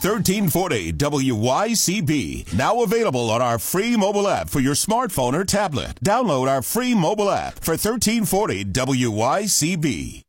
1340 WYCB. Now available on our free mobile app for your smartphone or tablet. Download our free mobile app for 1340 WYCB.